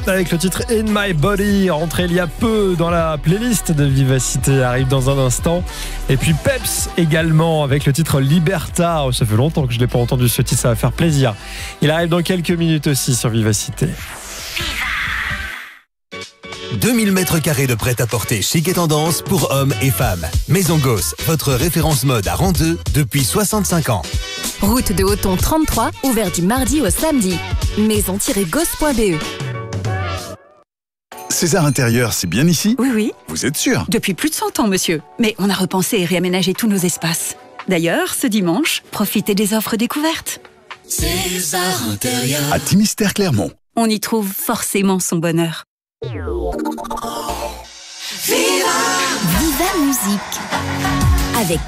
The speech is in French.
avec le titre In My Body, rentré il y a peu dans la playlist de Vivacité, arrive dans un instant. Et puis Peps également avec le titre Liberta. Oh, ça fait longtemps que je n'ai pas entendu ce titre, ça va faire plaisir. Il arrive dans quelques minutes aussi sur Vivacité. 2000 mètres carrés de prêt-à-porter chic et tendance pour hommes et femmes. Maison Gosse, votre référence mode à Randeux depuis 65 ans. Route de Hoton 33, ouvert du mardi au samedi. Maison-gosse.be. César Intérieur, c'est bien ici ? Oui. Vous êtes sûr ? Depuis plus de 100 ans, monsieur. Mais on a repensé et réaménagé tous nos espaces. D'ailleurs, ce dimanche, profitez des offres découvertes. César Intérieur. À Timistère Clermont. On y trouve forcément son bonheur. Viva Musique avec